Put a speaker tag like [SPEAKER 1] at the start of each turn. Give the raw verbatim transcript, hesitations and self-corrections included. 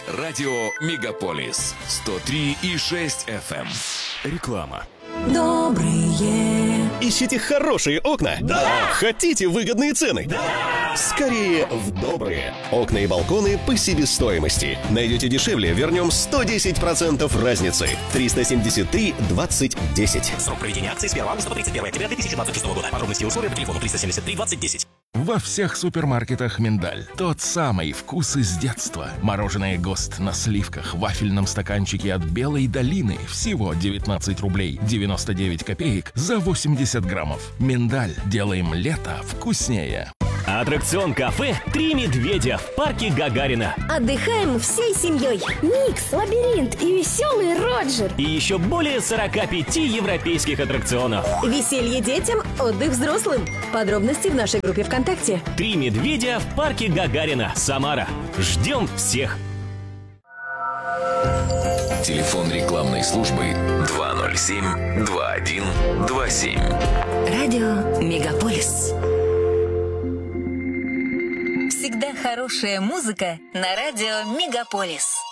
[SPEAKER 1] Радио Мегаполис сто три и шесть эф эм. Реклама.
[SPEAKER 2] Добрые.
[SPEAKER 3] Ищите хорошие окна?
[SPEAKER 2] Да!
[SPEAKER 3] Хотите выгодные цены?
[SPEAKER 2] Да!
[SPEAKER 3] Скорее в Добрые. Окна и балконы по себестоимости. Найдете дешевле, вернем сто десять процентов разницы. триста семьдесят три двадцать десять.
[SPEAKER 4] Срок проведения акции с первого августа по тридцать первое октября две тысячи двадцать шестого года. Подробности и условия по телефону триста семьдесят три двадцать десять.
[SPEAKER 5] Во всех супермаркетах «Миндаль». Тот самый вкус из детства. Мороженое «ГОСТ» на сливках в вафельном стаканчике от «Белой долины». Всего девятнадцать рублей девяносто девять копеек за восемьдесят граммов. «Миндаль». Делаем лето вкуснее.
[SPEAKER 6] Аттракцион кафе «Три медведя» в парке Гагарина.
[SPEAKER 7] Отдыхаем всей семьей.
[SPEAKER 8] Микс, лабиринт и веселый Роджер.
[SPEAKER 6] И еще более сорока пяти европейских аттракционов.
[SPEAKER 7] Веселье детям, отдых взрослым. Подробности в нашей группе ВКонтакте.
[SPEAKER 6] «Три медведя» в парке Гагарина, Самара. Ждем всех.
[SPEAKER 1] Телефон рекламной службы два ноль семь два один два семь.
[SPEAKER 2] Радио Мегаполис.
[SPEAKER 9] Всегда хорошая музыка на радио Мегаполис.